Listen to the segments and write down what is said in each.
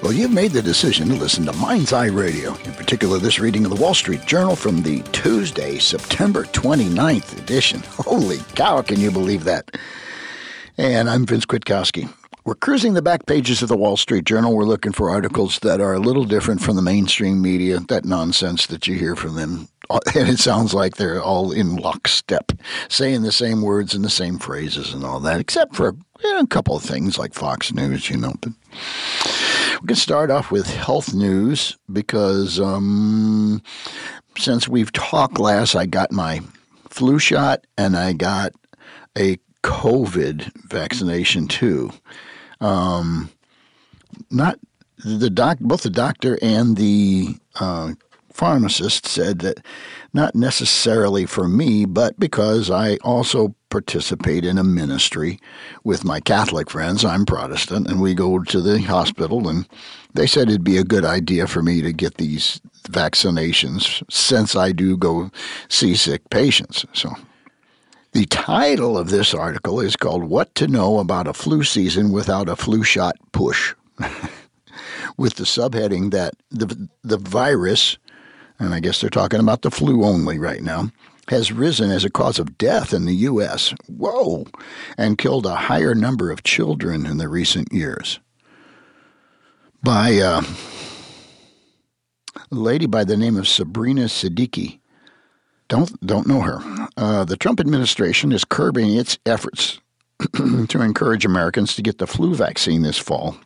Well, you've made the decision to listen to Mind's Eye Radio, in particular this reading of the Wall Street Journal from the Tuesday, September 29th edition. Holy cow, can you believe that? And I'm Vince Kwiatkowski. We're cruising the back pages of the Wall Street Journal. We're looking for articles that are a little different from the mainstream media, that nonsense that you hear from them. And it sounds like they're all in lockstep, saying the same words and the same phrases and all that, except for a couple of things like Fox News, But we can start off with health news because since we've talked last, I got my flu shot and I got a COVID vaccination too. Both the doctor and the pharmacist said that not necessarily for me, but because I also participate in a ministry with my Catholic friends. I'm Protestant, and we go to the hospital, and they said it'd be a good idea for me to get these vaccinations since I do go see sick patients. So the title of this article is called What to Know About a Flu Season Without a Flu Shot Push, with the subheading that the virus, and I guess they're talking about the flu only right now, has risen as a cause of death in the U.S. Whoa! And killed a higher number of children in the recent years. By a lady by the name of Sabrina Siddiqui. Don't know her. The Trump administration is curbing its efforts to encourage Americans to get the flu vaccine this fall.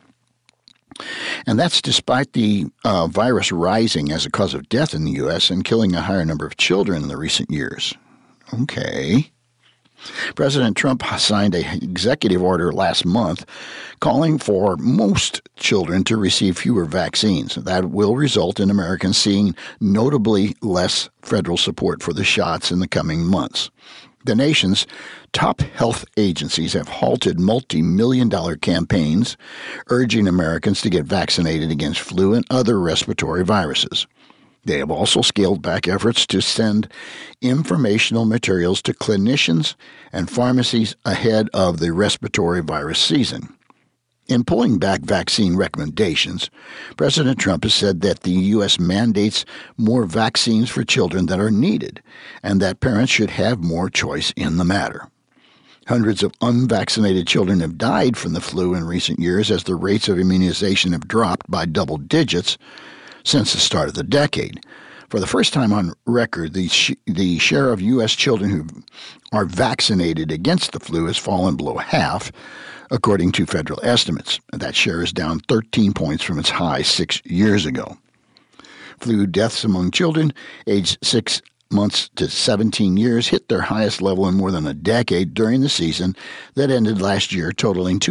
And that's despite the virus rising as a cause of death in the U.S. and killing a higher number of children in the recent years. Okay. President Trump signed an executive order last month calling for most children to receive fewer vaccines. That will result in Americans seeing notably less federal support for the shots in the coming months. The nation's top health agencies have halted multi-million-dollar campaigns urging Americans to get vaccinated against flu and other respiratory viruses. They have also scaled back efforts to send informational materials to clinicians and pharmacies ahead of the respiratory virus season. In pulling back vaccine recommendations, President Trump has said that the U.S. mandates more vaccines for children that are needed and that parents should have more choice in the matter. Hundreds of unvaccinated children have died from the flu in recent years as the rates of immunization have dropped by double digits since the start of the decade. For the first time on record, the share of U.S. children who are vaccinated against the flu has fallen below half, according to federal estimates. That share is down 13 points from its high 6 years ago. Flu deaths among children aged 6 months to 17 years hit their highest level in more than a decade during the season that ended last year, totaling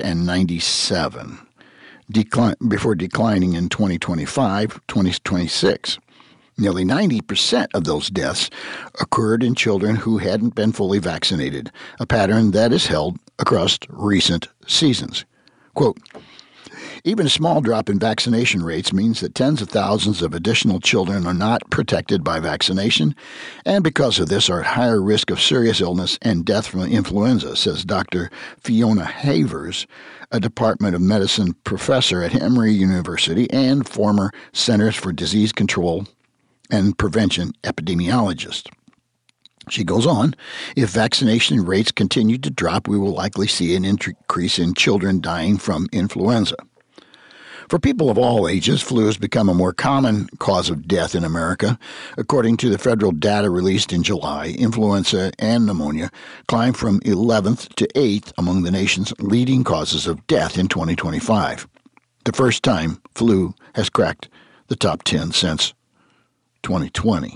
297, before declining in 2025-2026. Nearly 90% of those deaths occurred in children who hadn't been fully vaccinated, a pattern that is held across recent seasons. Quote, even a small drop in vaccination rates means that tens of thousands of additional children are not protected by vaccination, and because of this are at higher risk of serious illness and death from influenza, says Dr. Fiona Havers, a Department of Medicine professor at Emory University and former Centers for Disease Control and Prevention epidemiologist. She goes on, if vaccination rates continue to drop, we will likely see an increase in children dying from influenza. For people of all ages, flu has become a more common cause of death in America. According to the federal data released in July, influenza and pneumonia climbed from 11th to 8th among the nation's leading causes of death in 2025. The first time flu has cracked the top 10 since 2020.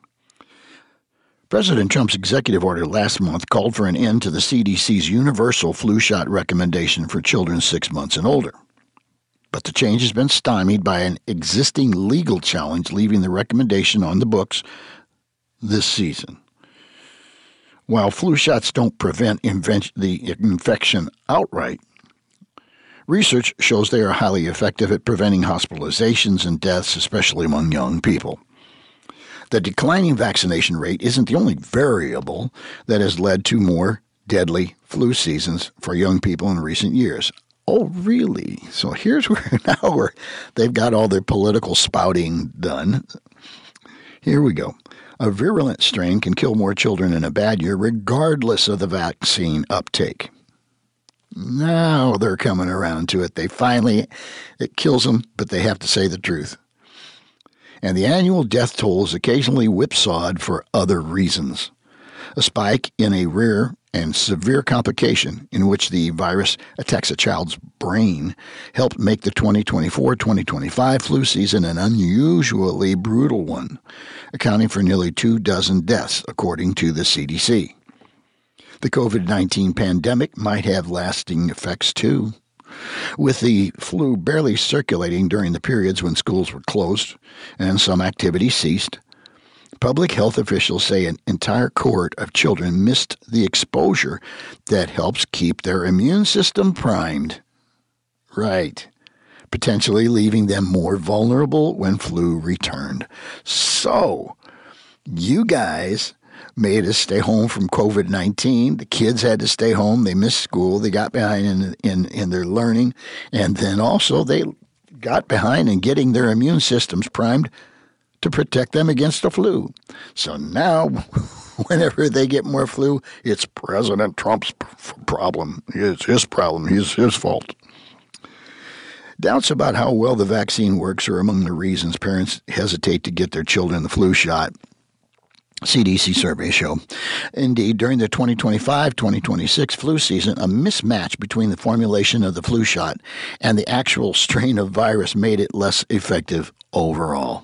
President Trump's executive order last month called for an end to the CDC's universal flu shot recommendation for children 6 months and older. But the change has been stymied by an existing legal challenge, leaving the recommendation on the books this season. While flu shots don't prevent the infection outright, research shows they are highly effective at preventing hospitalizations and deaths, especially among young people. The declining vaccination rate isn't the only variable that has led to more deadly flu seasons for young people in recent years. Oh, really? So here's where now they've got all their political spouting done. Here we go. A virulent strain can kill more children in a bad year regardless of the vaccine uptake. Now they're coming around to it. It kills them, but they have to say the truth. And the annual death toll is occasionally whipsawed for other reasons. A spike in a rare and severe complication in which the virus attacks a child's brain helped make the 2024-2025 flu season an unusually brutal one, accounting for nearly 24 deaths, according to the CDC. The COVID-19 pandemic might have lasting effects, too. With the flu barely circulating during the periods when schools were closed and some activity ceased, public health officials say an entire cohort of children missed the exposure that helps keep their immune system primed. Right. Potentially leaving them more vulnerable when flu returned. So, you guys made us stay home from COVID-19. The kids had to stay home. They missed school. They got behind in their learning. And then also they got behind in getting their immune systems primed to protect them against the flu. So now, whenever they get more flu, it's President Trump's problem. It's his problem. It's his fault. Doubts about how well the vaccine works are among the reasons parents hesitate to get their children the flu shot. CDC surveys show. Indeed, during the 2025-2026 flu season, a mismatch between the formulation of the flu shot and the actual strain of virus made it less effective overall.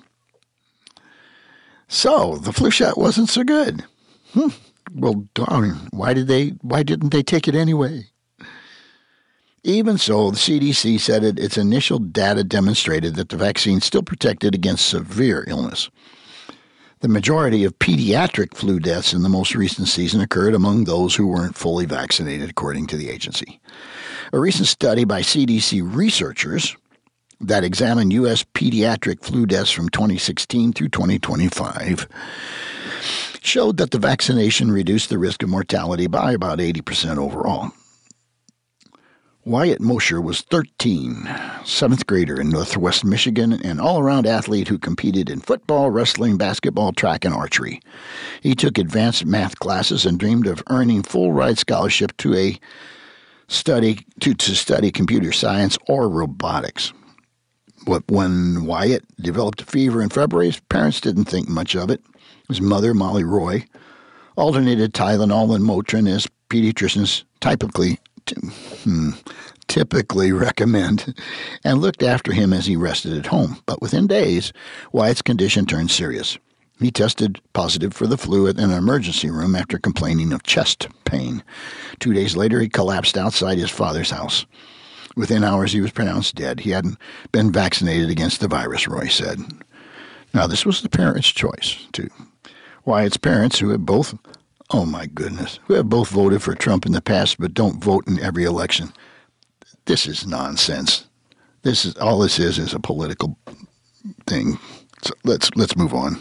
So, the flu shot wasn't so good. Well, darn, why didn't they take it anyway? Even so, the CDC said its initial data demonstrated that the vaccine still protected against severe illness. The majority of pediatric flu deaths in the most recent season occurred among those who weren't fully vaccinated, according to the agency. A recent study by CDC researchers that examined U.S. pediatric flu deaths from 2016 through 2025 showed that the vaccination reduced the risk of mortality by about 80% overall. Wyatt Mosher was 13, seventh grader in Northwest Michigan, an all-around athlete who competed in football, wrestling, basketball, track, and archery. He took advanced math classes and dreamed of earning full-ride scholarship to study computer science or robotics. But when Wyatt developed a fever in February, his parents didn't think much of it. His mother, Molly Roy, alternated Tylenol and Motrin as pediatricians typically recommend, and looked after him as he rested at home. But within days, Wyatt's condition turned serious. He tested positive for the flu at an emergency room after complaining of chest pain. 2 days later, he collapsed outside his father's house. Within hours, he was pronounced dead. He hadn't been vaccinated against the virus, Roy said. Now, this was the parents' choice, too. Wyatt's parents, who have both voted for Trump in the past but don't vote in every election. This is nonsense. This is a political thing. So let's move on.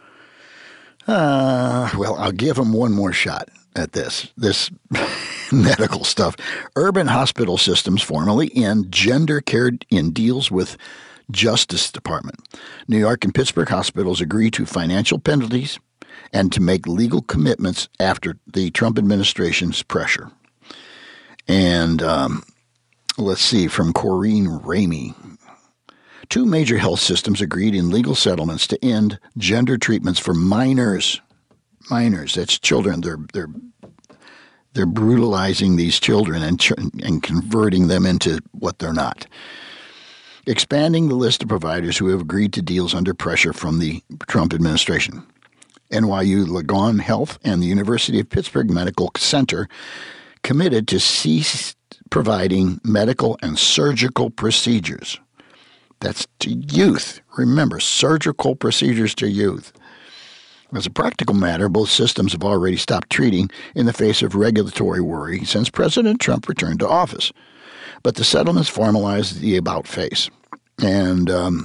Well, I'll give them one more shot at this medical stuff. Urban hospital systems formally end gender care in deals with Justice Department. New York and Pittsburgh hospitals agree to financial penalties and to make legal commitments after the Trump administration's pressure. And let's see, from Corinne Ramey. 2 major health systems agreed in legal settlements to end gender treatments for minors. Minors, that's children. They're brutalizing these children and converting them into what they're not. Expanding the list of providers who have agreed to deals under pressure from the Trump administration. NYU Langone Health and the University of Pittsburgh Medical Center committed to cease providing medical and surgical procedures. That's to youth. Remember, surgical procedures to youth. As a practical matter, both systems have already stopped treating in the face of regulatory worry since President Trump returned to office. But the settlements formalized the about face and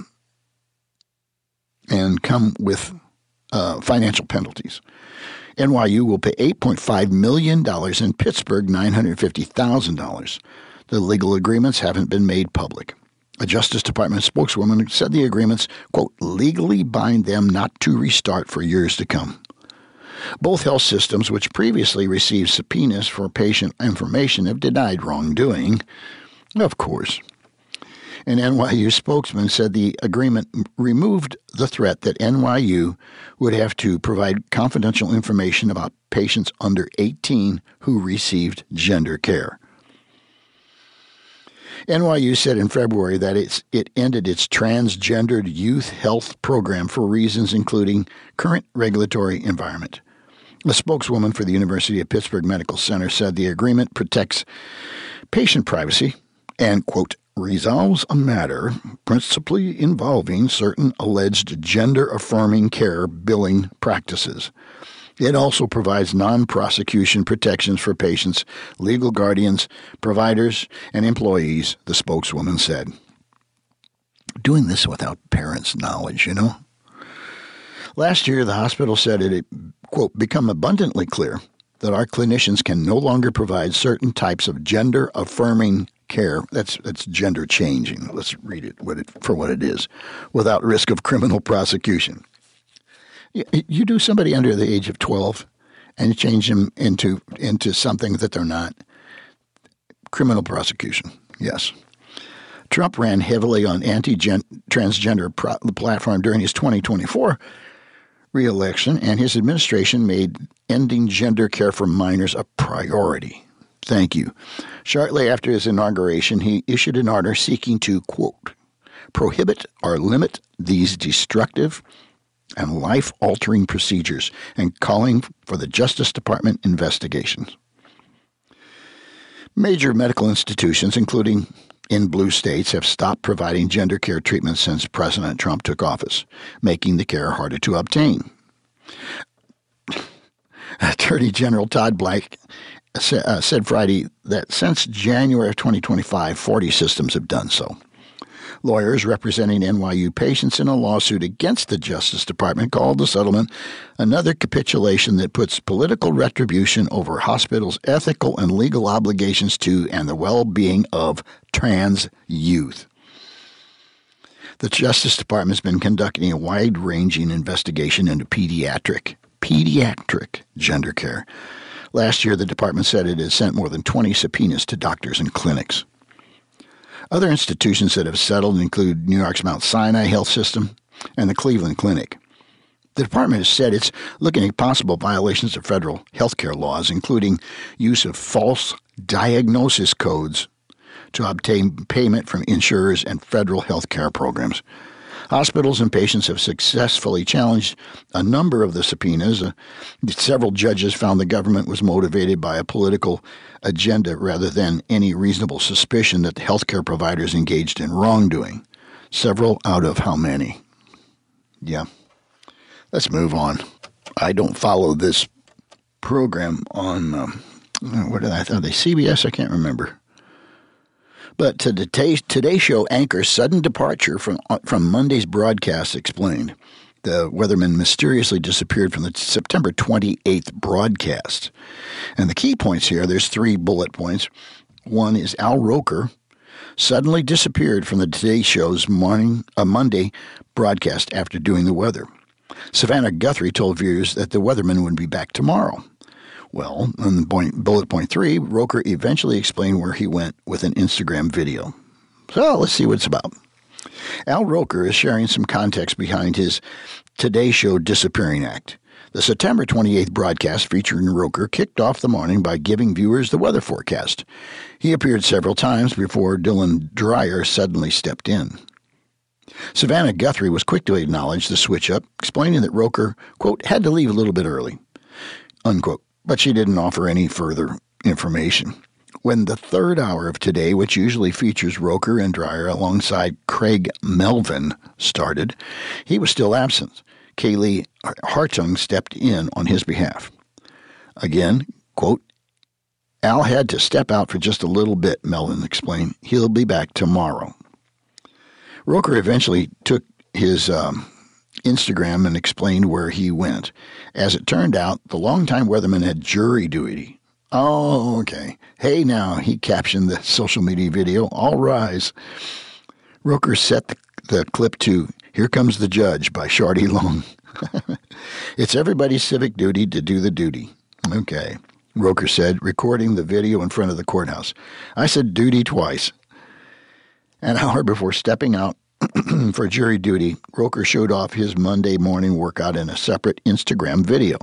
come with financial penalties. NYU will pay $8.5 million and Pittsburgh $950,000. The legal agreements haven't been made public. A Justice Department spokeswoman said the agreements, quote, legally bind them not to restart for years to come. Both health systems, which previously received subpoenas for patient information, have denied wrongdoing, of course. An NYU spokesman said the agreement removed the threat that NYU would have to provide confidential information about patients under 18 who received gender care. NYU said in February that it ended its transgendered youth health program for reasons including current regulatory environment. A spokeswoman for the University of Pittsburgh Medical Center said the agreement protects patient privacy and, quote, resolves a matter principally involving certain alleged gender-affirming care billing practices. It also provides non-prosecution protections for patients, legal guardians, providers, and employees, the spokeswoman said. Doing this without parents' knowledge, Last year, the hospital said it had, quote, become abundantly clear that our clinicians can no longer provide certain types of gender-affirming care, that's gender changing, let's read it for what it is, without risk of criminal prosecution. You do somebody under the age of 12 and you change them into something that they're not. Criminal prosecution, yes. Trump ran heavily on anti-transgender platform during his 2024 re-election, and his administration made ending gender care for minors a priority. Thank you. Shortly after his inauguration, he issued an order seeking to, quote, prohibit or limit these destructive and life-altering procedures and calling for the Justice Department investigations. Major medical institutions, including in blue states, have stopped providing gender care treatment since President Trump took office, making the care harder to obtain. Attorney General Todd Blank said Friday that since January of 2025, 40 systems have done so. Lawyers representing NYU patients in a lawsuit against the Justice Department called the settlement another capitulation that puts political retribution over hospitals' ethical and legal obligations to and the well-being of trans youth. The Justice Department has been conducting a wide-ranging investigation into pediatric gender care. Last year, the department said it had sent more than 20 subpoenas to doctors and clinics. Other institutions that have settled include New York's Mount Sinai Health System and the Cleveland Clinic. The department has said it's looking at possible violations of federal health care laws, including use of false diagnosis codes to obtain payment from insurers and federal health care programs. Hospitals and patients have successfully challenged a number of the subpoenas. Several judges found the government was motivated by a political agenda rather than any reasonable suspicion that the healthcare providers engaged in wrongdoing. Several out of how many? Yeah. Let's move on. I don't follow this program on, what did I thought? They CBS? I can't remember. But Today Show anchor's sudden departure from Monday's broadcast explained. The weatherman mysteriously disappeared from the September 28th broadcast. And the key points here, there's 3 bullet points. One is Al Roker suddenly disappeared from the Today Show's Monday broadcast after doing the weather. Savannah Guthrie told viewers that the weatherman would be back tomorrow. Well, on bullet point 3, Roker eventually explained where he went with an Instagram video. So let's see what it's about. Al Roker is sharing some context behind his Today Show disappearing act. The September 28th broadcast featuring Roker kicked off the morning by giving viewers the weather forecast. He appeared several times before Dylan Dreyer suddenly stepped in. Savannah Guthrie was quick to acknowledge the switch-up, explaining that Roker, quote, had to leave a little bit early, unquote. But she didn't offer any further information. When the third hour of Today, which usually features Roker and Dreyer alongside Craig Melvin, started, he was still absent. Kaylee Hartung stepped in on his behalf. Again, quote, Al had to step out for just a little bit, Melvin explained. He'll be back tomorrow. Roker eventually took his Instagram and explained where he went. As it turned out, the longtime weatherman had jury duty. Oh, okay. Hey now, he captioned the social media video, all rise. Roker set the clip to Here Comes the Judge by Shorty Long. It's everybody's civic duty to do the duty. Okay, Roker said, recording the video in front of the courthouse. I said duty twice. An hour before stepping out for jury duty, Roker showed off his Monday morning workout in a separate Instagram video.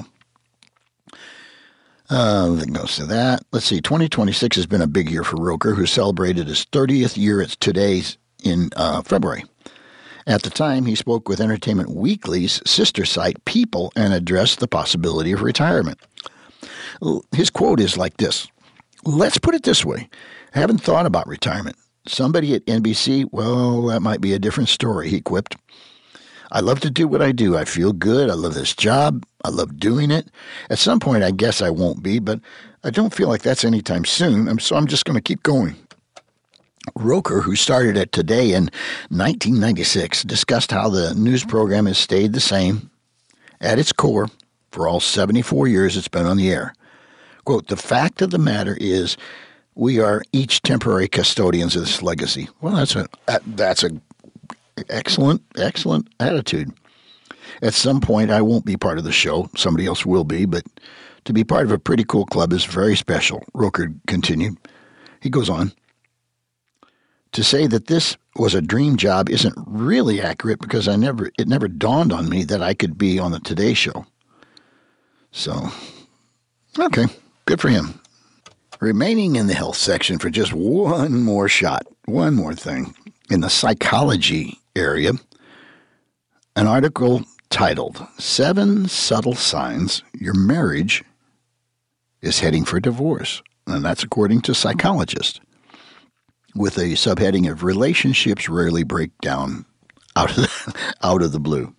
That goes to that. Let's see, 2026 has been a big year for Roker, who celebrated his 30th year at today's in February. At the time, he spoke with Entertainment Weekly's sister site, People, and addressed the possibility of retirement. His quote is like this: let's put it this way. I haven't thought about retirement. Somebody at NBC, well, that might be a different story, he quipped. I love to do what I do. I feel good. I love this job. I love doing it. At some point, I guess I won't be, but I don't feel like that's anytime soon, so I'm just going to keep going. Roker, who started at Today in 1996, discussed how the news program has stayed the same at its core for all 74 years it's been on the air. Quote, the fact of the matter is we are each temporary custodians of this legacy. Well, that's a excellent attitude. At some point, I won't be part of the show. Somebody else will be, but to be part of a pretty cool club is very special, Roker continued. He goes on. To say that this was a dream job isn't really accurate because it never dawned on me that I could be on the Today Show. So, okay, good for him. Remaining in the health section for just one more thing. In the psychology area, an article titled 7 Subtle Signs Your Marriage is Heading for Divorce. And that's according to psychologists, with a subheading of relationships rarely break down out of the blue.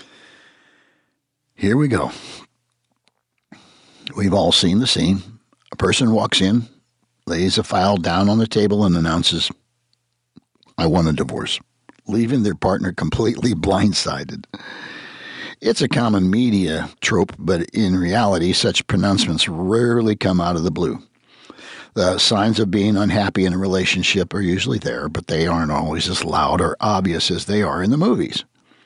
Here we go. We've all seen the scene. A person walks in, lays a file down on the table, and announces, I want a divorce, leaving their partner completely blindsided. It's a common media trope, but in reality, such pronouncements rarely come out of the blue. The signs of being unhappy in a relationship are usually there, but they aren't always as loud or obvious as they are in the movies.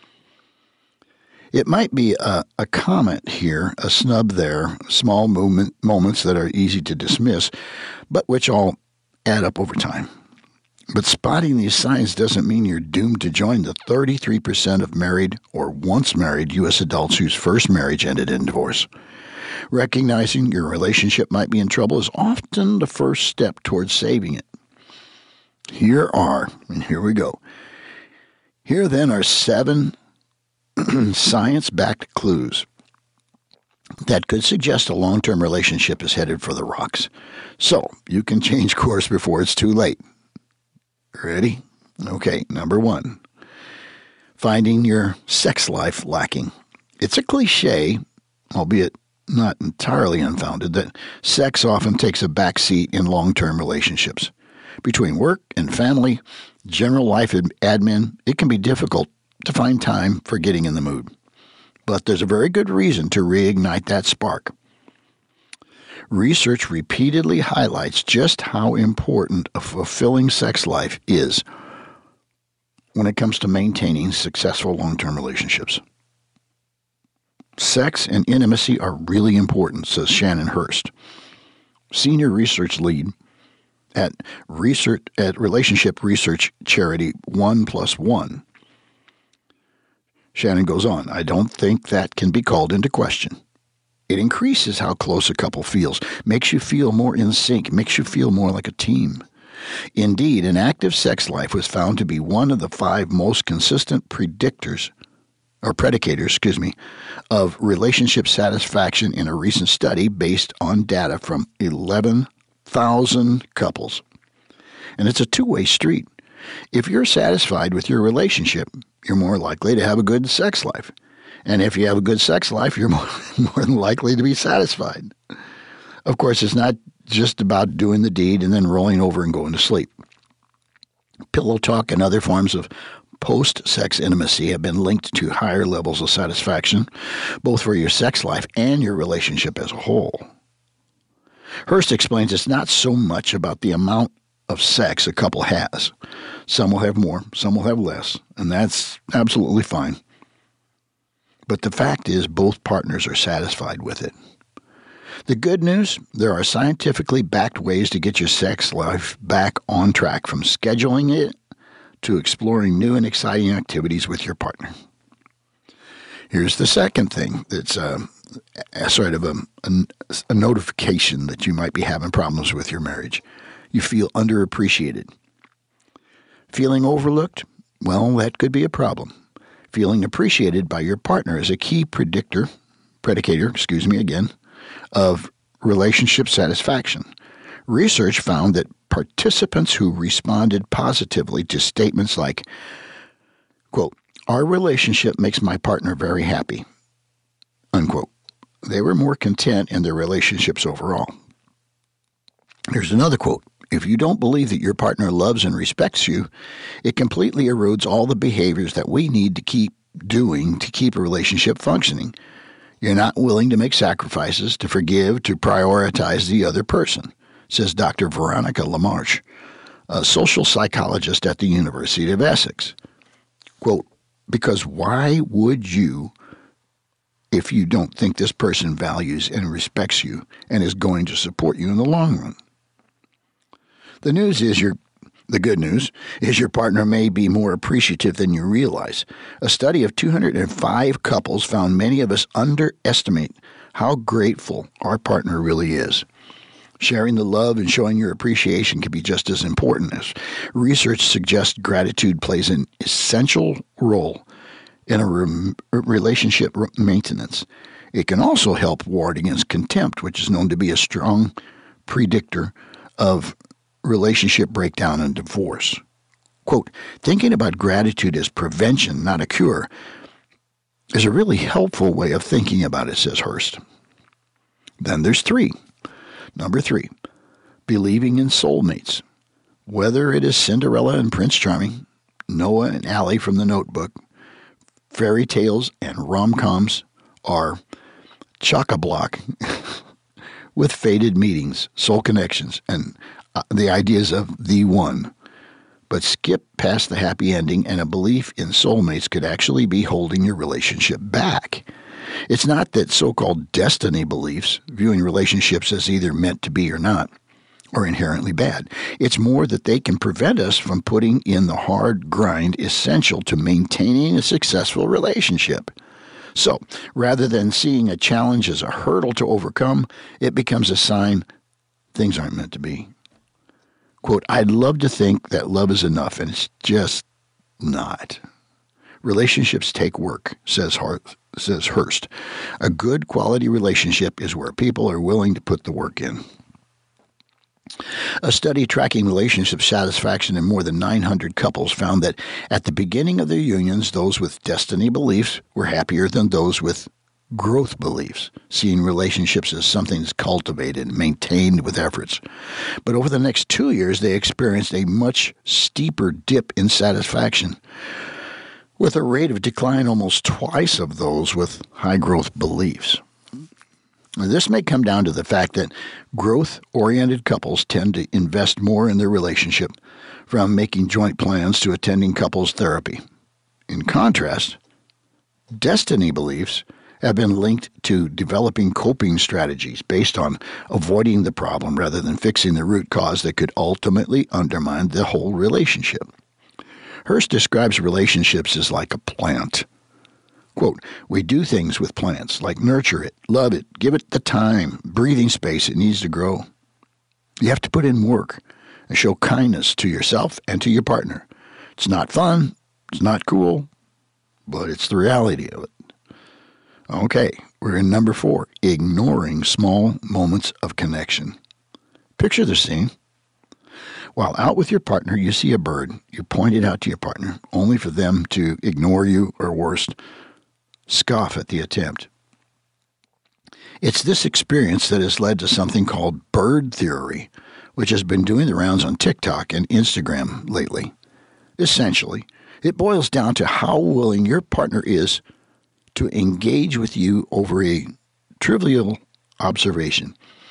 It might be a comment here, a snub there, small moments that are easy to dismiss, but which all add up over time. But spotting these signs doesn't mean you're doomed to join the 33% of married or once married U.S. adults whose first marriage ended in divorce. Recognizing your relationship might be in trouble is often the first step towards saving it. Here we go. Here then are 7 science-backed clues that could suggest a long-term relationship is headed for the rocks. So you can change course before it's too late. Ready? Okay, number 1. Finding your sex life lacking. It's a cliche, albeit not entirely unfounded, that sex often takes a backseat in long-term relationships. Between work and family, general life and admin, it can be difficult to find time for getting in the mood. But there's a very good reason to reignite that spark. Research repeatedly highlights just how important a fulfilling sex life is when it comes to maintaining successful long-term relationships. Sex and intimacy are really important, says Shannon Hurst, senior research lead at relationship research charity 1+1. Shannon goes on, I don't think that can be called into question. It increases how close a couple feels, makes you feel more in sync, makes you feel more like a team. Indeed, an active sex life was found to be one of the 5 most consistent predicators of relationship satisfaction in a recent study based on data from 11,000 couples. And it's a two-way street. If you're satisfied with your relationship, you're more likely to have a good sex life. And if you have a good sex life, you're more than likely to be satisfied. Of course, it's not just about doing the deed and then rolling over and going to sleep. Pillow talk and other forms of post-sex intimacy have been linked to higher levels of satisfaction, both for your sex life and your relationship as a whole. Hurst explains it's not so much about the amount of sex a couple has. Some will have more, some will have less, and that's absolutely fine. But the fact is, both partners are satisfied with it. The good news, there are scientifically backed ways to get your sex life back on track, from scheduling it to exploring new and exciting activities with your partner. Here's the second thing that's sort of a notification that you might be having problems with your marriage. You feel underappreciated. Feeling overlooked? Well, that could be a problem. Feeling appreciated by your partner is a key predicator, of relationship satisfaction. Research found that participants who responded positively to statements like, quote, "Our relationship makes my partner very happy," unquote, they were more content in their relationships overall. Here's another quote. "If you don't believe that your partner loves and respects you, it completely erodes all the behaviors that we need to keep doing to keep a relationship functioning. You're not willing to make sacrifices, to forgive, to prioritize the other person," says Dr. Veronica LaMarche, a social psychologist at the University of Essex. Quote, "Because why would you, if you don't think this person values and respects you and is going to support you in the long run?" The good news is your partner may be more appreciative than you realize. A study of 205 couples found many of us underestimate how grateful our partner really is. Sharing the love and showing your appreciation can be just as important. As research suggests, gratitude plays an essential role in a relationship maintenance. It can also help ward against contempt, which is known to be a strong predictor of relationship breakdown and divorce. Quote, "Thinking about gratitude as prevention, not a cure, is a really helpful way of thinking about it," says Hurst. Then there's Number 3, believing in soulmates. Whether it is Cinderella and Prince Charming, Noah and Allie from The Notebook, fairy tales and rom-coms, are chock-a-block with fated meetings, soul connections, and the ideas of the one. But skip past the happy ending, and a belief in soulmates could actually be holding your relationship back. It's not that so-called destiny beliefs, viewing relationships as either meant to be or not, are inherently bad. It's more that they can prevent us from putting in the hard grind essential to maintaining a successful relationship. So, rather than seeing a challenge as a hurdle to overcome, it becomes a sign things aren't meant to be. Quote, "I'd love to think that love is enough, and it's just not. Relationships take work," says Hurst. "A good quality relationship is where people are willing to put the work in." A study tracking relationship satisfaction in more than 900 couples found that at the beginning of their unions, those with destiny beliefs were happier than those with growth beliefs, seeing relationships as something that's cultivated and maintained with efforts. But over the next 2 years, they experienced a much steeper dip in satisfaction, with a rate of decline almost twice of those with high growth beliefs. Now, this may come down to the fact that growth-oriented couples tend to invest more in their relationship, from making joint plans to attending couples therapy. In contrast, destiny beliefs have been linked to developing coping strategies based on avoiding the problem rather than fixing the root cause that could ultimately undermine the whole relationship. Hurst describes relationships as like a plant. Quote, "We do things with plants, like nurture it, love it, give it the time, breathing space it needs to grow. You have to put in work and show kindness to yourself and to your partner. It's not fun, it's not cool, but it's the reality of it." Okay, we're in number 4, ignoring small moments of connection. Picture the scene. While out with your partner, you see a bird. You point it out to your partner, only for them to ignore you, or worse, scoff at the attempt. It's this experience that has led to something called bird theory, which has been doing the rounds on TikTok and Instagram lately. Essentially, it boils down to how willing your partner is to engage with you over a trivial observation.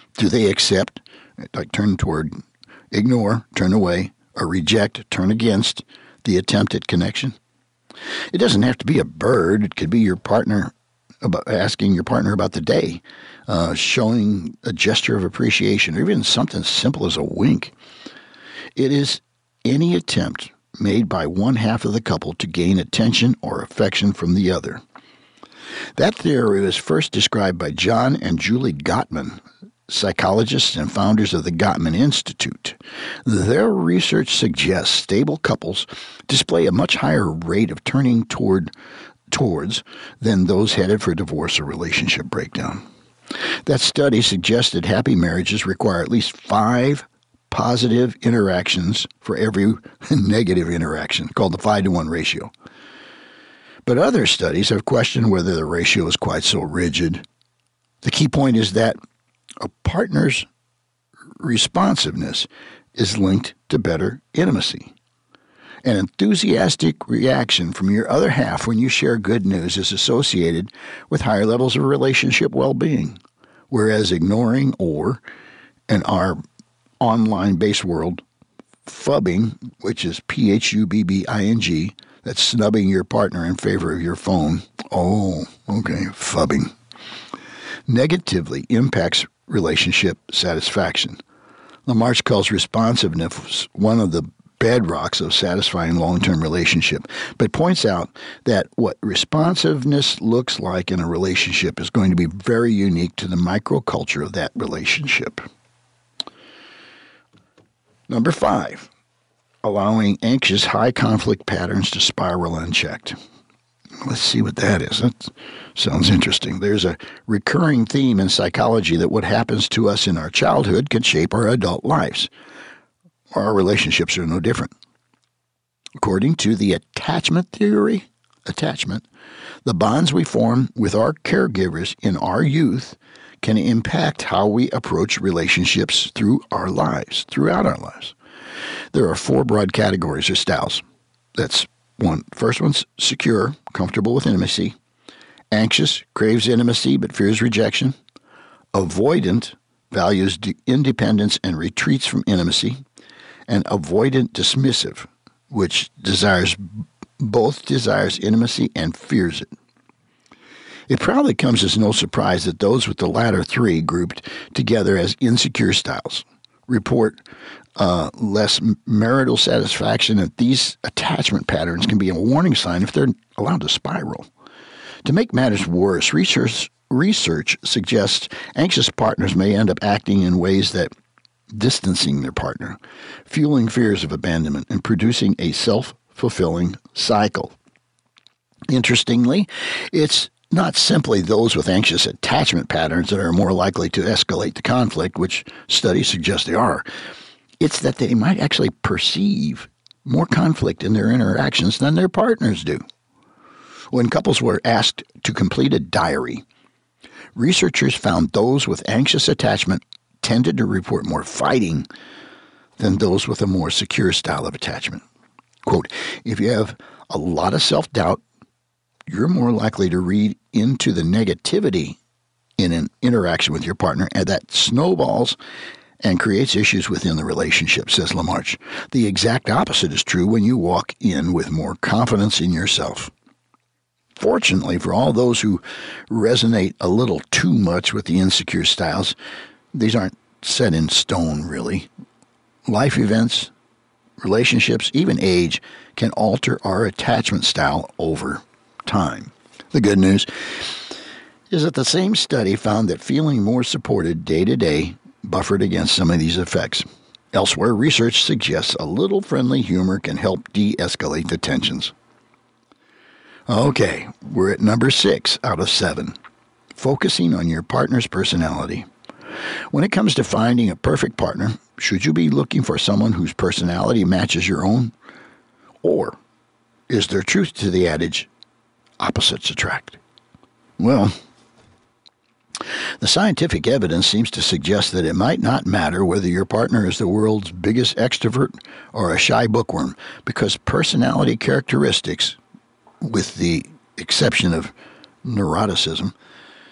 Do they accept, like turn toward, ignore, turn away, or reject, turn against the attempt at connection? It doesn't have to be a bird. It could be your partner, asking your partner about the day, showing a gesture of appreciation, or even something simple as a wink. It is any attempt made by one half of the couple to gain attention or affection from the other. That theory was first described by John and Julie Gottman, psychologists and founders of the Gottman Institute. Their research suggests stable couples display a much higher rate of turning towards than those headed for divorce or relationship breakdown. That study suggested happy marriages require at least 5 positive interactions for every negative interaction, called the 5-to-1 ratio. But other studies have questioned whether the ratio is quite so rigid. The key point is that a partner's responsiveness is linked to better intimacy. An enthusiastic reaction from your other half when you share good news is associated with higher levels of relationship well-being, whereas ignoring or, in our online-based world, phubbing, which is P-H-U-B-B-I-N-G, that's snubbing your partner in favor of your phone. Oh, okay, phubbing. Negatively impacts relationship satisfaction. LaMarche calls responsiveness one of the bedrocks of satisfying long-term relationship, but points out that what responsiveness looks like in a relationship is going to be very unique to the microculture of that relationship. Number 5, allowing anxious high-conflict patterns to spiral unchecked. Let's see what that is. That sounds interesting. There's a recurring theme in psychology that what happens to us in our childhood can shape our adult lives. Our relationships are no different. According to the attachment theory, the bonds we form with our caregivers in our youth can impact how we approach relationships throughout our lives. There are 4 broad categories or styles. First one's secure, comfortable with intimacy. Anxious, craves intimacy but fears rejection. Avoidant, values independence and retreats from intimacy. And avoidant dismissive, which desires intimacy and fears it. It probably comes as no surprise that those with the latter 3 grouped together as insecure styles report less marital satisfaction, and these attachment patterns can be a warning sign if they're allowed to spiral. To make matters worse, research suggests anxious partners may end up acting in ways that distancing their partner, fueling fears of abandonment, and producing a self-fulfilling cycle. Interestingly, it's not simply those with anxious attachment patterns that are more likely to escalate the conflict, which studies suggest they are. It's that they might actually perceive more conflict in their interactions than their partners do. When couples were asked to complete a diary, researchers found those with anxious attachment tended to report more fighting than those with a more secure style of attachment. Quote, if you have a lot of self-doubt, you're more likely to read into the negativity in an interaction with your partner, and that snowballs and creates issues within the relationship, says LaMarche. The exact opposite is true when you walk in with more confidence in yourself. Fortunately, for all those who resonate a little too much with the insecure styles, these aren't set in stone, really. Life events, relationships, even age can alter our attachment style over time. The good news is that the same study found that feeling more supported day to day buffered against some of these effects. Elsewhere, research suggests a little friendly humor can help de-escalate the tensions. Okay, we're at number 6 out of 7. Focusing on your partner's personality. When it comes to finding a perfect partner, should you be looking for someone whose personality matches your own? Or is there truth to the adage, opposites attract? Well, the scientific evidence seems to suggest that it might not matter whether your partner is the world's biggest extrovert or a shy bookworm, because personality characteristics, with the exception of neuroticism,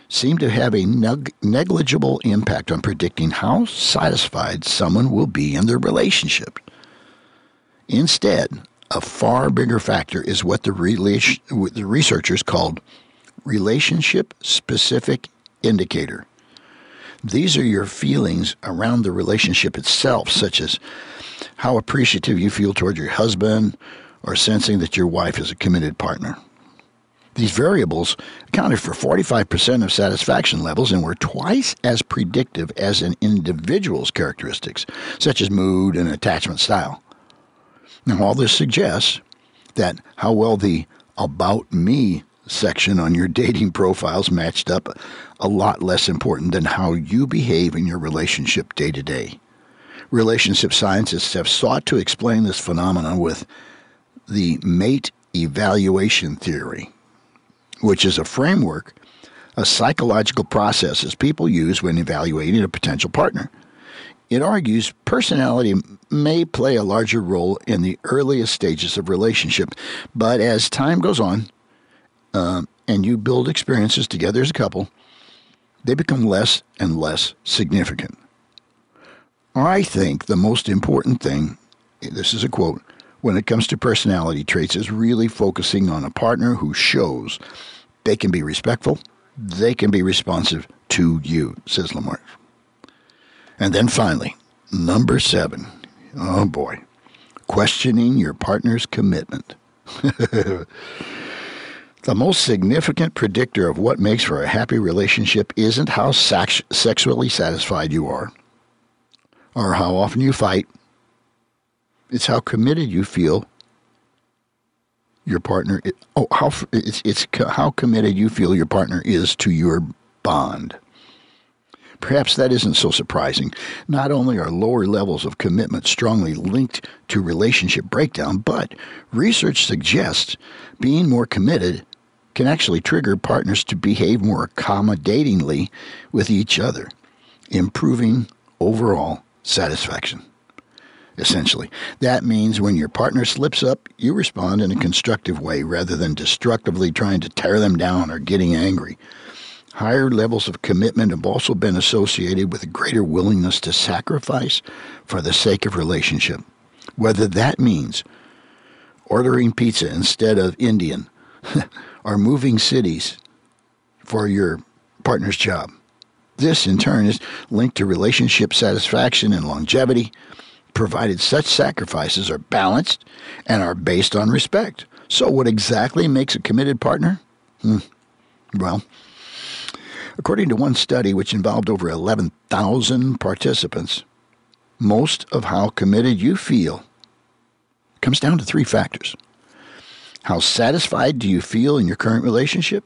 seem to have a negligible impact on predicting how satisfied someone will be in their relationship. Instead, a far bigger factor is what the researchers called relationship-specific indicator. These are your feelings around the relationship itself, such as how appreciative you feel toward your husband or sensing that your wife is a committed partner. These variables accounted for 45% of satisfaction levels and were twice as predictive as an individual's characteristics, such as mood and attachment style. Now, all this suggests that how well the About Me section on your dating profiles matched up a lot less important than how you behave in your relationship day to day. Relationship scientists have sought to explain this phenomenon with the mate evaluation theory, which is a framework of psychological processes people use when evaluating a potential partner. It argues personality may play a larger role in the earliest stages of relationship, but as time goes on and you build experiences together as a couple, they become less and less significant. I think the most important thing, this is a quote, when it comes to personality traits is really focusing on a partner who shows they can be respectful, they can be responsive to you, says Lamarck. And then finally, number 7. Oh boy. Questioning your partner's commitment. The most significant predictor of what makes for a happy relationship isn't how sexually satisfied you are or how often you fight. It's how committed you feel your partner. It's how committed you feel your partner is to your bond. Perhaps that isn't so surprising. Not only are lower levels of commitment strongly linked to relationship breakdown, but research suggests being more committed can actually trigger partners to behave more accommodatingly with each other, improving overall satisfaction. Essentially, that means when your partner slips up, you respond in a constructive way rather than destructively trying to tear them down or getting angry. Higher levels of commitment have also been associated with a greater willingness to sacrifice for the sake of relationship, whether that means ordering pizza instead of Indian or moving cities for your partner's job. This, in turn, is linked to relationship satisfaction and longevity, provided such sacrifices are balanced and are based on respect. So what exactly makes a committed partner? Well, according to one study which involved over 11,000 participants, most of how committed you feel comes down to 3 factors. How satisfied do you feel in your current relationship?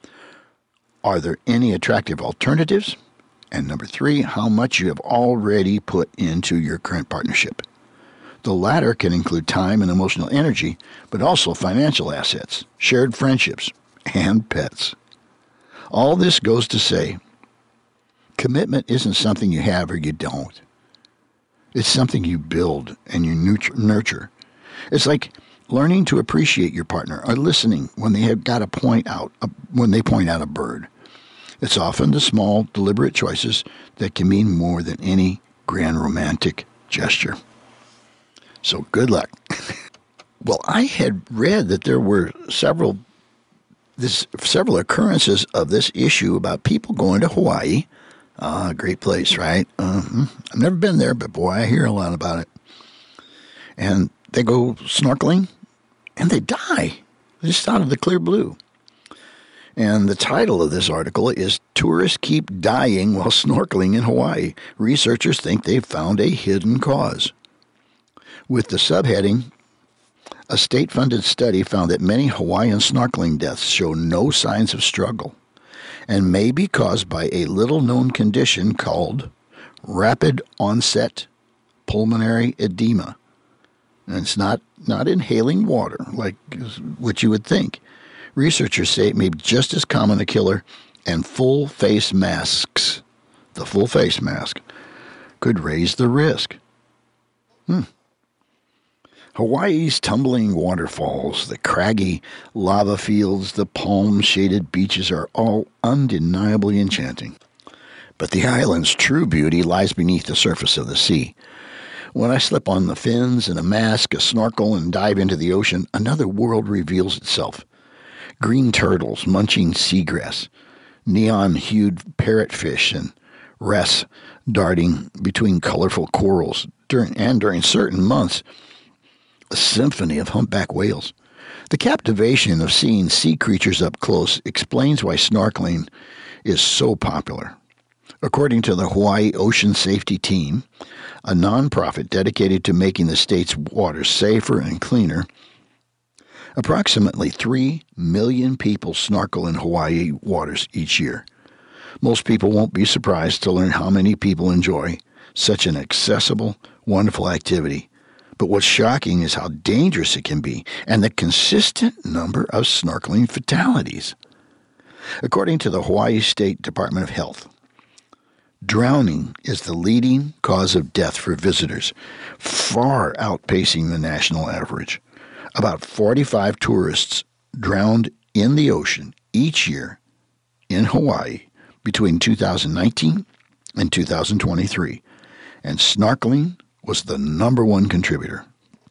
Are there any attractive alternatives? And number 3, how much you have already put into your current partnership. The latter can include time and emotional energy, but also financial assets, shared friendships, and pets. All this goes to say, commitment isn't something you have or you don't. It's something you build and you nurture. It's like learning to appreciate your partner or listening when they have got when they point out a bird. It's often the small, deliberate choices that can mean more than any grand romantic gesture. So good luck. Well, I had read that there were several occurrences of this issue about people going to Hawaii. Great place, right? I've never been there, but boy, I hear a lot about it. And they go snorkeling, and they die just out of the clear blue. And the title of this article is Tourists Keep Dying While Snorkeling in Hawaii. Researchers think they've found a hidden cause. With the subheading, a state-funded study found that many Hawaiian snorkeling deaths show no signs of struggle and may be caused by a little-known condition called rapid onset pulmonary edema. And it's not inhaling water like what you would think. Researchers say it may be just as common a killer, and full face masks, the full face mask, could raise the risk. Hawaii's tumbling waterfalls, the craggy lava fields, the palm-shaded beaches are all undeniably enchanting. But the island's true beauty lies beneath the surface of the sea. When I slip on the fins and a mask, a snorkel, and dive into the ocean, another world reveals itself. Green turtles munching seagrass, neon-hued parrotfish, and wrens darting between colorful corals. During certain months, a symphony of humpback whales. The captivation of seeing sea creatures up close explains why snorkeling is so popular. According to the Hawaii Ocean Safety Team, a nonprofit dedicated to making the state's waters safer and cleaner, approximately 3 million people snorkel in Hawaii waters each year. Most people won't be surprised to learn how many people enjoy such an accessible, wonderful activity. But what's shocking is how dangerous it can be and the consistent number of snorkeling fatalities. According to the Hawaii State Department of Health, drowning is the leading cause of death for visitors, far outpacing the national average. About 45 tourists drowned in the ocean each year in Hawaii between 2019 and 2023, and snorkeling was the number one contributor.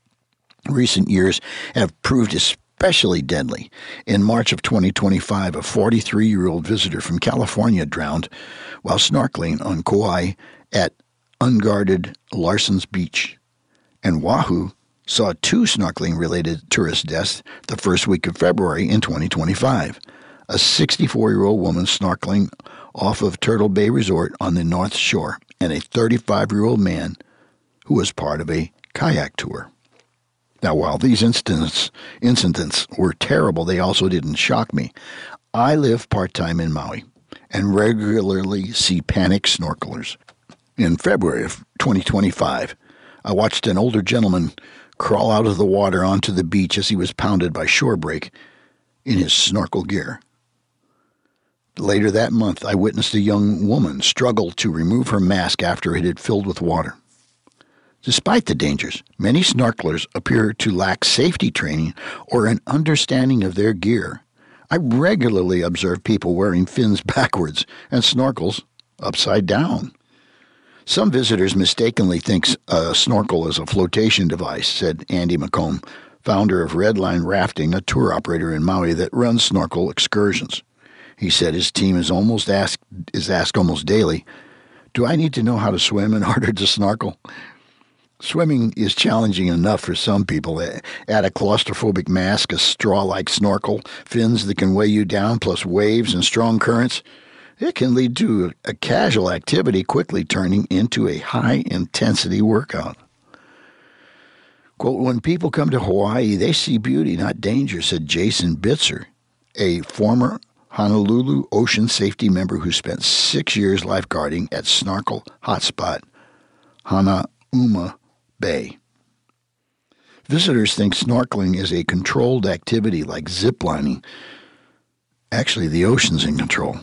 Recent years have proved especially deadly. In March of 2025, a 43-year-old visitor from California drowned while snorkeling on Kauai at unguarded Larson's Beach. And Oahu saw 2 snorkeling-related tourist deaths the first week of February in 2025. A 64-year-old woman snorkeling off of Turtle Bay Resort on the North Shore, and a 35-year-old man who was part of a kayak tour. Now, while these incidents were terrible, they also didn't shock me. I live part-time in Maui and regularly see panicked snorkelers. In February of 2025, I watched an older gentleman crawl out of the water onto the beach as he was pounded by shore break in his snorkel gear. Later that month, I witnessed a young woman struggle to remove her mask after it had filled with water. Despite the dangers, many snorkelers appear to lack safety training or an understanding of their gear. I regularly observe people wearing fins backwards and snorkels upside down. Some visitors mistakenly think a snorkel is a flotation device, said Andy McComb, founder of Redline Rafting, a tour operator in Maui that runs snorkel excursions. He said his team is asked almost daily, "Do I need to know how to swim in order to snorkel?" Swimming is challenging enough for some people. Add a claustrophobic mask, a straw-like snorkel, fins that can weigh you down, plus waves and strong currents. It can lead to a casual activity quickly turning into a high-intensity workout. Quote, "When people come to Hawaii, they see beauty, not danger," said Jason Bitzer, a former Honolulu Ocean Safety member who spent 6 years lifeguarding at snorkel hotspot Hanauma Bay. Visitors think snorkeling is a controlled activity like ziplining. Actually, the ocean's in control.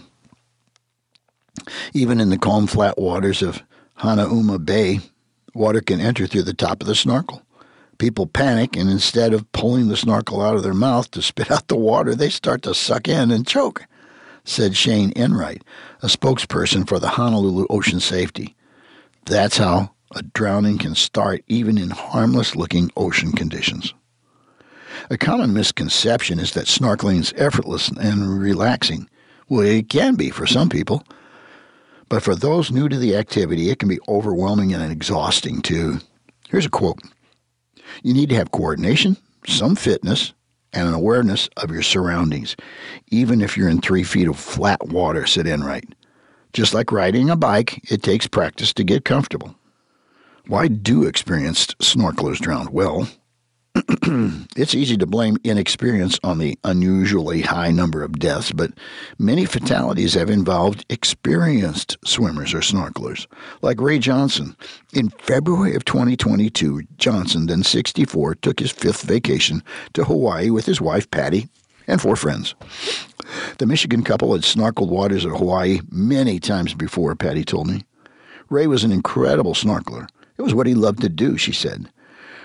Even in the calm, flat waters of Hanauma Bay, water can enter through the top of the snorkel. People panic, and instead of pulling the snorkel out of their mouth to spit out the water, they start to suck in and choke, said Shane Enright, a spokesperson for the Honolulu Ocean Safety. That's how a drowning can start even in harmless-looking ocean conditions. A common misconception is that snorkeling is effortless and relaxing. Well, it can be for some people. But for those new to the activity, it can be overwhelming and exhausting, too. Here's a quote. "You need to have coordination, some fitness, and an awareness of your surroundings, even if you're in 3 feet of flat water," said Enright. "Just like riding a bike, it takes practice to get comfortable." Why do experienced snorkelers drown? Well, it's easy to blame inexperience on the unusually high number of deaths, but many fatalities have involved experienced swimmers or snorkelers, like Ray Johnson. In February of 2022, Johnson, then 64, took his 5th vacation to Hawaii with his wife, Patty, and 4 friends. The Michigan couple had snorkeled waters of Hawaii many times before, Patty told me. Ray was an incredible snorkeler. It was what he loved to do, she said.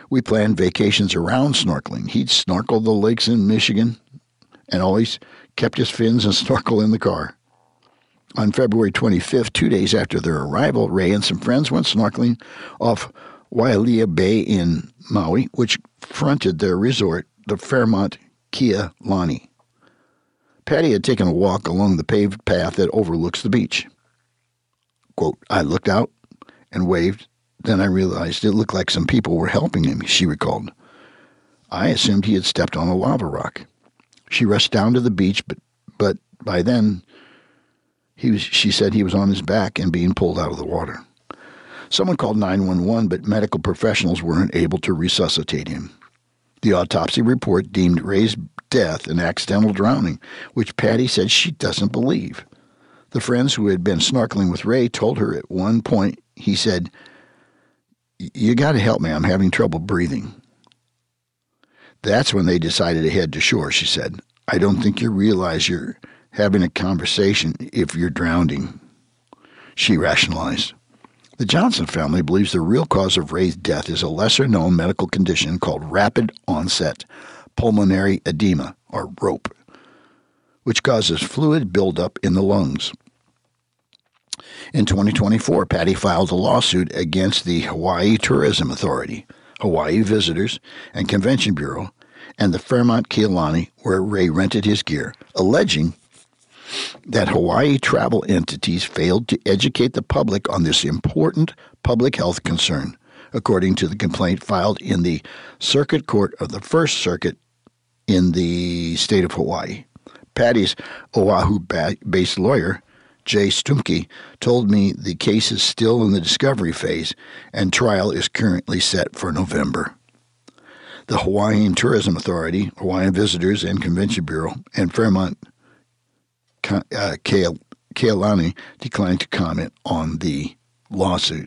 We planned vacations around snorkeling. He'd snorkel the lakes in Michigan and always kept his fins and snorkel in the car. On February 25th, 2 days after their arrival, Ray and some friends went snorkeling off Wailea Bay in Maui, which fronted their resort, the Fairmont Kia Lani. Patty had taken a walk along the paved path that overlooks the beach. Quote, I looked out and waved. Then I realized it looked like some people were helping him, she recalled. I assumed he had stepped on a lava rock. She rushed down to the beach, but by then, she said he was on his back and being pulled out of the water. Someone called 911, but medical professionals weren't able to resuscitate him. The autopsy report deemed Ray's death an accidental drowning, which Patty said she doesn't believe. The friends who had been snorkeling with Ray told her at one point, he said, you got to help me, I'm having trouble breathing. That's when they decided to head to shore, she said. I don't think you realize you're having a conversation if you're drowning, she rationalized. The Johnson family believes the real cause of Ray's death is a lesser-known medical condition called rapid onset pulmonary edema, or ROPE, which causes fluid buildup in the lungs. In 2024, Patty filed a lawsuit against the Hawaii Tourism Authority, Hawaii Visitors and Convention Bureau, and the Fairmont Kia Lani, where Ray rented his gear, alleging that Hawaii travel entities failed to educate the public on this important public health concern, according to the complaint filed in the Circuit Court of the First Circuit in the state of Hawaii. Patty's Oahu-based lawyer, Jay Stumke, told me the case is still in the discovery phase and trial is currently set for November. The Hawaiian Tourism Authority, Hawaiian Visitors and Convention Bureau, and Fairmont Kia Lani declined to comment on the lawsuit.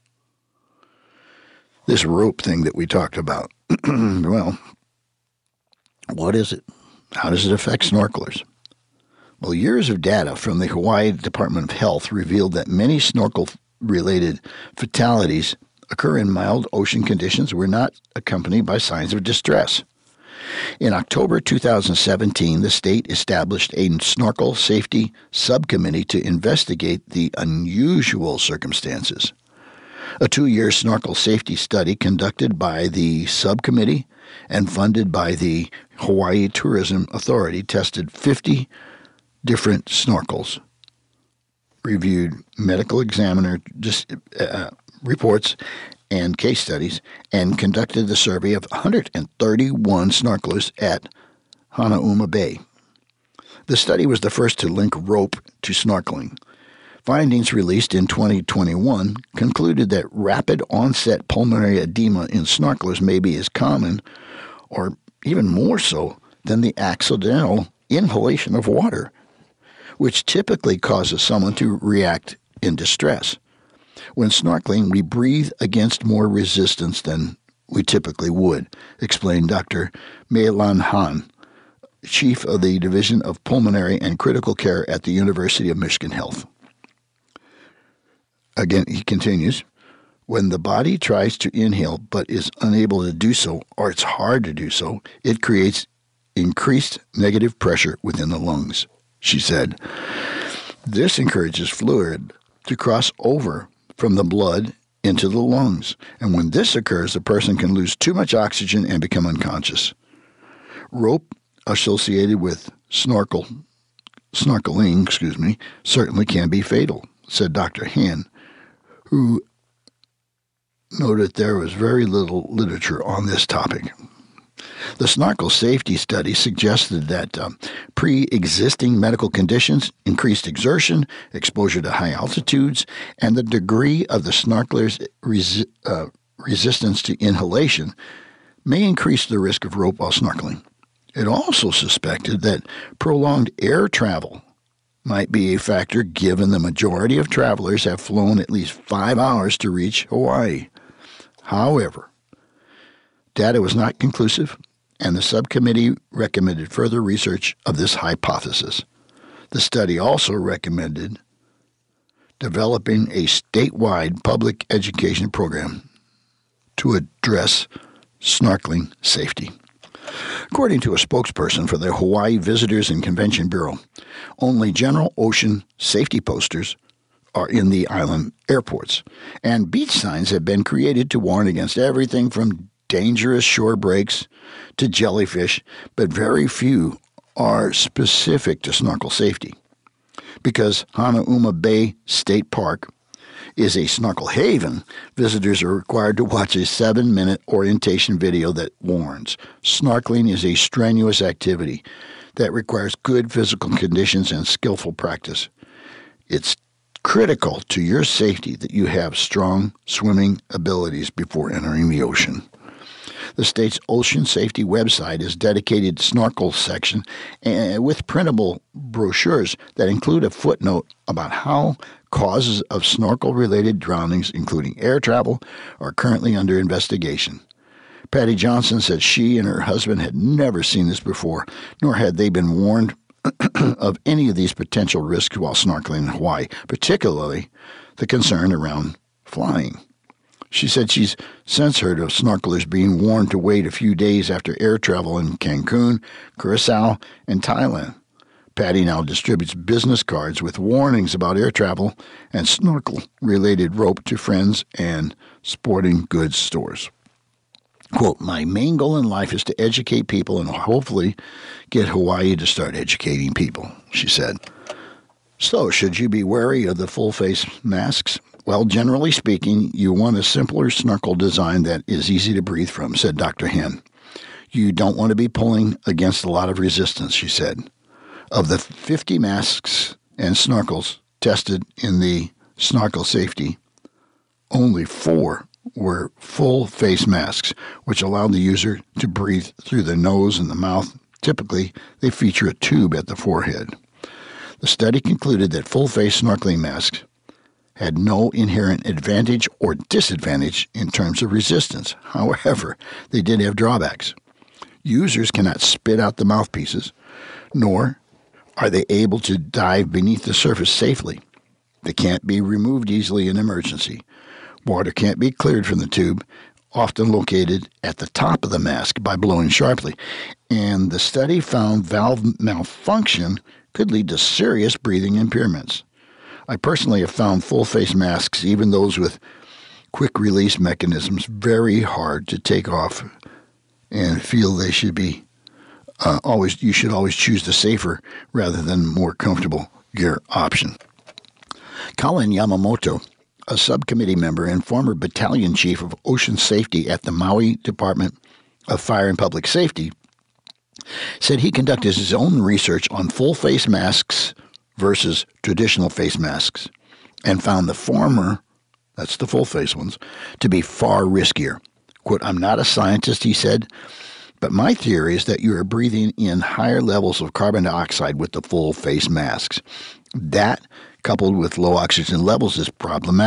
This rope thing that we talked about, well, what is it? How does it affect snorkelers? Well, years of data from the Hawaii Department of Health revealed that many snorkel-related fatalities occur in mild ocean conditions were not accompanied by signs of distress. In October 2017, the state established a snorkel safety subcommittee to investigate the unusual circumstances. A 2-year snorkel safety study conducted by the subcommittee and funded by the Hawaii Tourism Authority tested 50 different snorkels, reviewed medical examiner reports and case studies, and conducted the survey of 131 snorkelers at Hanauma Bay. The study was the first to link rope to snorkeling. Findings released in 2021 concluded that rapid onset pulmonary edema in snorkelers may be as common, or even more so, than the accidental inhalation of water, which typically causes someone to react in distress. When snorkeling, we breathe against more resistance than we typically would, explained Dr. Meilan Han, chief of the Division of Pulmonary and Critical Care at the University of Michigan Health. Again, he continues, when the body tries to inhale but is unable to do so, or it's hard to do so, it creates increased negative pressure within the lungs, she said. This encourages fluid to cross over from the blood into the lungs, and when this occurs, the person can lose too much oxygen and become unconscious. Rope associated with snorkeling, certainly can be fatal, said Dr. Han, who noted there was very little literature on this topic. The snorkel safety study suggested that pre-existing medical conditions, increased exertion, exposure to high altitudes, and the degree of the snorkeler's resistance to inhalation may increase the risk of rope while snorkeling. It also suspected that prolonged air travel might be a factor given the majority of travelers have flown at least 5 hours to reach Hawaii. However, data was not conclusive, and the subcommittee recommended further research of this hypothesis. The study also recommended developing a statewide public education program to address snorkeling safety. According to a spokesperson for the Hawaii Visitors and Convention Bureau, only general ocean safety posters are in the island airports, and beach signs have been created to warn against everything from dangerous shore breaks to jellyfish, but very few are specific to snorkel safety. Because Hanauma Bay State Park is a snorkel haven, visitors are required to watch a 7-minute orientation video that warns snorkeling is a strenuous activity that requires good physical conditions and skillful practice. It's critical to your safety that you have strong swimming abilities before entering the ocean. The state's ocean safety website is dedicated to snorkel section with printable brochures that include a footnote about how causes of snorkel-related drownings, including air travel, are currently under investigation. Patty Johnson said she and her husband had never seen this before, nor had they been warned of any of these potential risks while snorkeling in Hawaii, particularly the concern around flying. She said she's since heard of snorkelers being warned to wait a few days after air travel in Cancun, Curacao, and Thailand. Patty now distributes business cards with warnings about air travel and snorkel-related rope to friends and sporting goods stores. Quote, "My main goal in life is to educate people and hopefully get Hawaii to start educating people," she said. So, should you be wary of the full-face masks? Well, generally speaking, you want a simpler snorkel design that is easy to breathe from, said Dr. Hen. You don't want to be pulling against a lot of resistance, she said. Of the 50 masks and snorkels tested in the snorkel safety, only 4 were full-face masks, which allowed the user to breathe through the nose and the mouth. Typically, they feature a tube at the forehead. The study concluded that full-face snorkeling masks had no inherent advantage or disadvantage in terms of resistance. However, they did have drawbacks. Users cannot spit out the mouthpieces, nor are they able to dive beneath the surface safely. They can't be removed easily in emergency. Water can't be cleared from the tube, often located at the top of the mask, by blowing sharply. And the study found valve malfunction could lead to serious breathing impairments. I personally have found full-face masks, even those with quick-release mechanisms, very hard to take off, and feel they should be you should always choose the safer rather than more comfortable gear option. Colin Yamamoto, a subcommittee member and former battalion chief of ocean safety at the Maui Department of Fire and Public Safety, said he conducted his own research on full-face masks versus traditional face masks and found the former, that's the full-face ones, to be far riskier. Quote, "I'm not a scientist," he said, "but my theory is that you are breathing in higher levels of carbon dioxide with the full-face masks. That, coupled with low oxygen levels, is problematic.